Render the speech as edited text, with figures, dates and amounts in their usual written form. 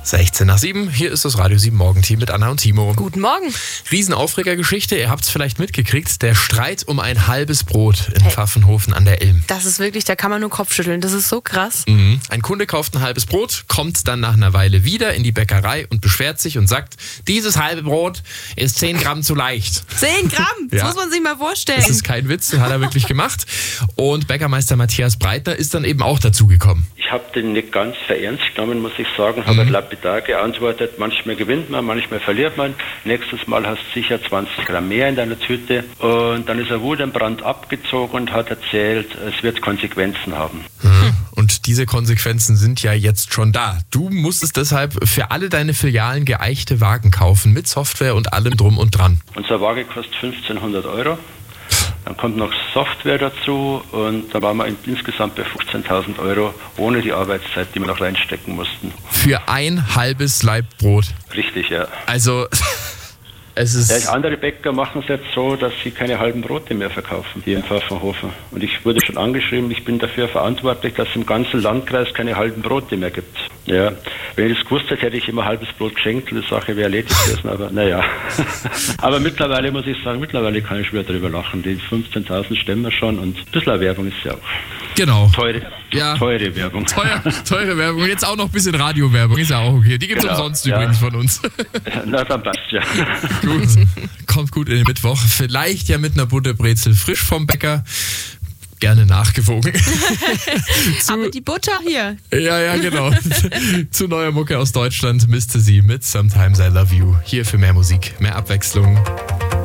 16 nach 7, hier ist das Radio 7 Morgenteam mit Anna und Timo. Guten Morgen. Riesenaufregergeschichte, ihr habt es vielleicht mitgekriegt, der Streit um ein halbes Brot in Pfaffenhofen an der Ilm. Das ist wirklich, da kann man nur Kopfschütteln, das ist so krass. Ein Kunde kauft ein halbes Brot, kommt dann nach einer Weile wieder in die Bäckerei und beschwert sich und sagt, dieses halbe Brot ist 10 Gramm zu leicht. 10 Gramm, das Ja. muss man sich mal vorstellen. Das ist kein Witz, den hat er wirklich gemacht. Und Bäckermeister Matthias Breitner ist dann eben auch dazugekommen. Ich habe den nicht ganz ernst genommen, muss ich sagen, habe lapidar geantwortet, manchmal gewinnt man, manchmal verliert man. Nächstes Mal hast du sicher 20 Gramm mehr in deiner Tüte. Und dann ist er wutentbrannt abgezogen und hat erzählt, es wird Konsequenzen haben. Und diese Konsequenzen sind ja jetzt schon da. Du musstest deshalb für alle deine Filialen geeichte Wagen kaufen, mit Software und allem drum und dran. Unsere Waage kostet 1.500 €. Dann kommt noch Software dazu und da waren wir insgesamt bei 15.000 € ohne die Arbeitszeit, die wir noch reinstecken mussten. Für ein halbes Laib Brot. Richtig, ja. Also, es ist... Ja, andere Bäcker machen es jetzt so, dass sie keine halben Brote mehr verkaufen, hier in Pfaffenhofen. Und ich wurde schon angeschrieben, ich bin dafür verantwortlich, dass es im ganzen Landkreis keine halben Brote mehr gibt. Ja, wenn ich das gewusst hätte, hätte ich immer halbes Brot geschenkt und die Sache wäre erledigt gewesen, aber naja. Aber mittlerweile muss ich sagen, mittlerweile kann ich wieder drüber lachen. Die 15.000 stemmen wir schon und ein bisschen Werbung ist ja auch. Genau. Teure Werbung. Teure Werbung. Und jetzt auch noch ein bisschen Radiowerbung, ist ja auch okay. Die gibt es umsonst übrigens von uns. Na, dann passt ja. Gut. Kommt gut in den Mittwoch. Vielleicht ja mit einer Butterbrezel frisch vom Bäcker. Gerne nachgewogen. Aber die Butter hier. Ja, genau. Zu neuer Mucke aus Deutschland, Mr. Sie mit Sometimes I Love You. Hier für mehr Musik, mehr Abwechslung.